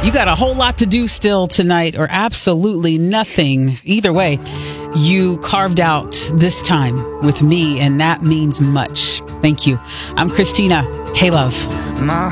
You got a whole lot to do still tonight, or absolutely nothing. Either way, you carved out this time with me, and that means much. Thank you. I'm Christina K-Love.